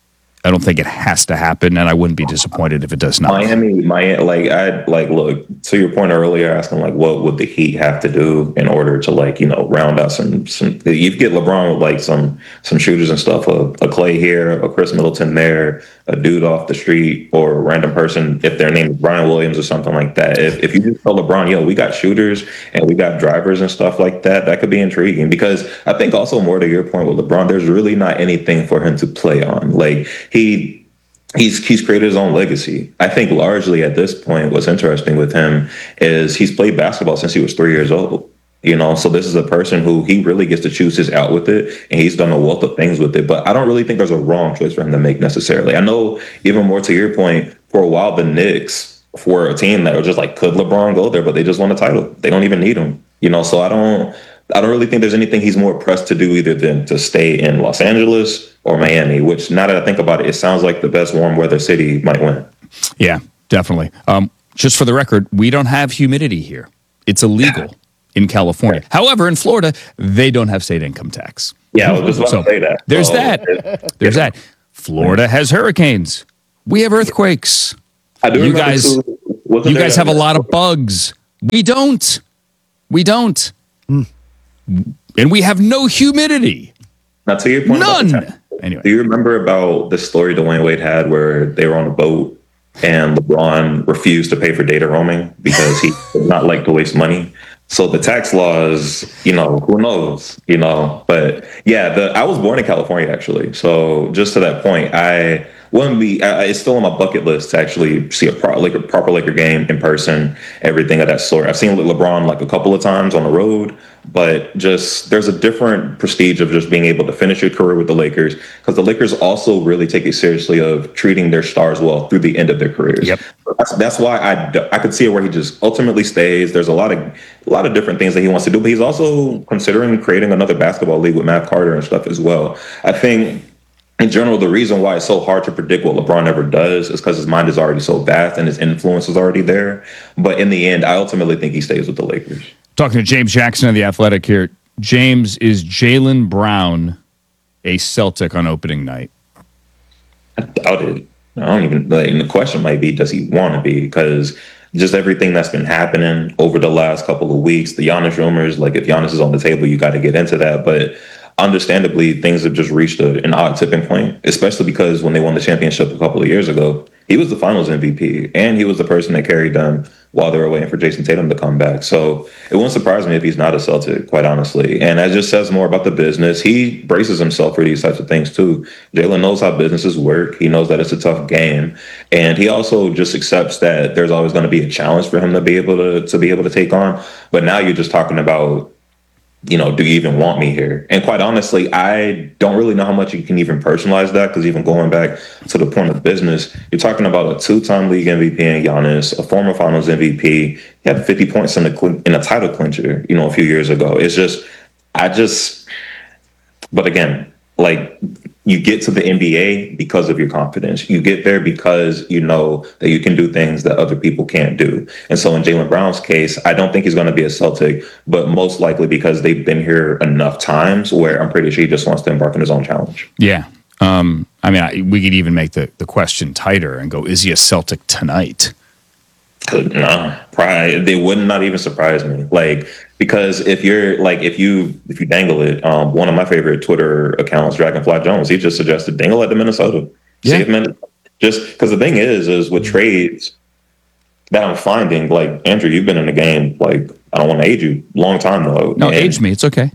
I don't think it has to happen, and I wouldn't be disappointed if it does not. Miami, Miami, like I like look to your point earlier, asking like what would the Heat have to do in order to, like, you know, round out some some. You get LeBron with like some some shooters and stuff, a, a Clay here, a Chris Middleton there, a dude off the street, or a random person if their name is Brian Williams or something like that. If if you just tell LeBron, yo, we got shooters and we got drivers and stuff like that, that could be intriguing. Because I think also, more to your point with LeBron, there's really not anything for him to play on. Like, He he's he's created his own legacy. I think largely at this point, what's interesting with him is he's played basketball since he was three years old. You know, so this is a person who he really gets to choose his out with it, and he's done a wealth of things with it. But I don't really think there's a wrong choice for him to make necessarily. I know, even more to your point, for a while the Knicks were a team that was just like, could LeBron go there? But they just won a title. They don't even need him. You know, so I don't. I don't really think there's anything he's more pressed to do either than to stay in Los Angeles or Miami, which, now that I think about it, it sounds like the best warm weather city might win. Yeah, definitely. Um, just for the record, we don't have humidity here. It's illegal in California. However, in Florida, they don't have state income tax. Yeah, I was just about So to say that. There's So, that. There's that. Florida has hurricanes. We have earthquakes. I do You remember guys, too, wasn't you there guys that- have a lot of bugs. We don't. We don't. And we have no humidity. Now, to your point, about the None. tax, Anyway. do you remember about the story Dwayne Wade had where they were on a boat and LeBron refused to pay for data roaming because he did not like to waste money? So the tax laws, you know, who knows, you know, but yeah, the I was born in California actually. So just to that point, I wouldn't be, I, it's still on my bucket list to actually see a pro, like a proper Laker game in person, everything of that sort. I've seen LeBron like a couple of times on the road, but just there's a different prestige of just being able to finish your career with the Lakers, because the Lakers also really take it seriously of treating their stars well through the end of their careers. Yep. That's, that's why I, d- I could see it where he just ultimately stays. There's a lot of a lot of different things that he wants to do, but he's also considering creating another basketball league with Matt Carter and stuff as well. I think in general, the reason why it's so hard to predict what LeBron ever does is because his mind is already so vast and his influence is already there. But in the end, I ultimately think he stays with the Lakers. Talking to James Jackson of The Athletic here. James, is Jaylen Brown a Celtic on opening night? I doubt it. I don't even, like, and the question might be, does he want to be? Because just everything that's been happening over the last couple of weeks, the Giannis rumors, like if Giannis is on the table, you got to get into that. But understandably, things have just reached a, an odd tipping point, especially because when they won the championship a couple of years ago, he was the finals M V P and he was the person that carried them while they were waiting for Jason Tatum to come back. So it wouldn't surprise me if he's not a Celtic, quite honestly. And that just says more about the business. He braces himself for these types of things too. Jaylen knows how businesses work. He knows that it's a tough game. And he also just accepts that there's always going to be a challenge for him to be able to, to be able to take on. But now you're just talking about, you know, do you even want me here? And quite honestly, I don't really know how much you can even personalize that, because even going back to the point of business, you're talking about a two-time league M V P in Giannis, a former finals M V P. He had fifty points in the in a title clincher, you know, a few years ago. It's just, I just, but again, like, you get to the N B A because of your confidence. You get there because you know that you can do things that other people can't do. And so in Jaylen Brown's case, I don't think he's going to be a Celtic, but most likely because they've been here enough times where I'm pretty sure he just wants to embark on his own challenge. Yeah. Um, I mean, I, we could even make the, the question tighter and go, is he a Celtic tonight? No, probably they would not even surprise me. Like, because if you're like, if you if you dangle it, um, one of my favorite Twitter accounts, Dragonfly Jones, he just suggested dangle at the Minnesota. Yeah. See if Min- just because the thing is, is with trades that I'm finding, like Andrew, you've been in the game, like I don't want to age you, long time though. No, And- age me. It's okay.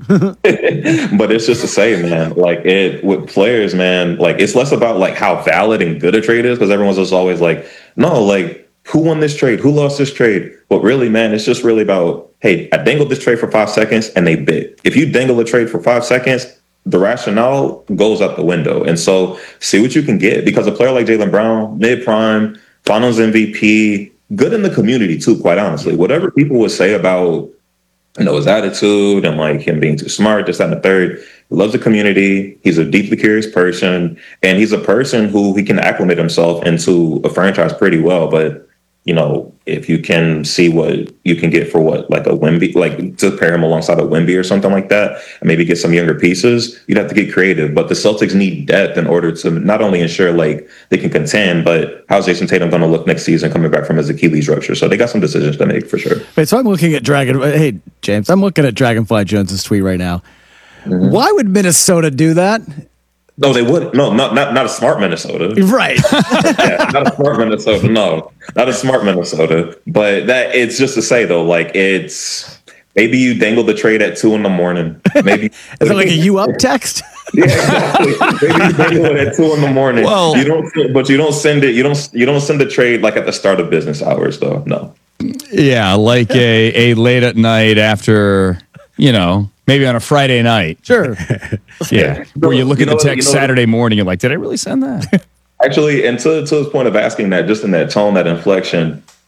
but it's just to say, man, like it with players, man, like it's less about like how valid and good a trade is, because everyone's just always like, no, like who won this trade? Who lost this trade? But really, man, it's just really about, hey, I dangled this trade for five seconds and they bit. If you dangle a trade for five seconds, the rationale goes out the window. And so see what you can get, because a player like Jaylen Brown, mid-prime, finals M V P, good in the community too, quite honestly. Whatever people would say about, you know, his attitude and like him being too smart, this, that, and the third, he loves the community. He's a deeply curious person, and he's a person who he can acclimate himself into a franchise pretty well. But you know, if you can see what you can get for what, like a Wemby, like to pair him alongside a Wemby or something like that, and maybe get some younger pieces, you'd have to get creative. But the Celtics need depth in order to not only ensure like they can contend, but how's Jason Tatum going to look next season coming back from his Achilles rupture? So they got some decisions to make for sure. Wait, so I'm looking at Dragon. Hey, James, I'm looking at Dragonfly Jones's tweet right now. Mm-hmm. Why would Minnesota do that? No, they would. No, not not not a smart Minnesota. Right. Yeah, not a smart Minnesota. No, not a smart Minnesota. But that it's just to say though, like it's maybe you dangle the trade at two in the morning. Maybe is it like a you up text? Yeah, exactly. Maybe you dangle it at two in the morning. Well, you don't, but you don't send it. You don't. You don't send the trade like at the start of business hours, though. No. Yeah, like a, a late at night after, you know, maybe on a Friday night. Sure. Yeah. Where you look You at the know- text you know- Saturday morning, you're like, did I really send that? Actually, and to to his point of asking that, just in that tone, that inflection,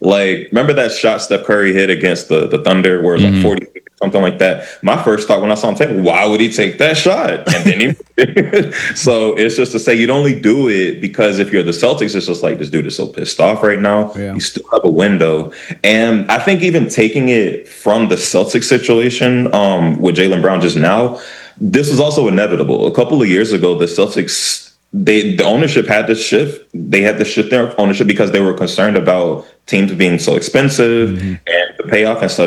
Like, remember that shot Steph Curry hit against the, the Thunder where it was Mm-hmm. like forty, something like that? My first thought when I saw him take, why would he take that shot? And then he, so it's just to say you'd only do it because if you're the Celtics, it's just like, this dude is so pissed off right now. Yeah. You still have a window. And I think even taking it from the Celtics situation um, with Jaylen Brown just now, this was also inevitable. A couple of years ago, the Celtics, they the ownership had to shift. They had to shift their ownership because they were concerned about teams being so expensive and the payoff and such.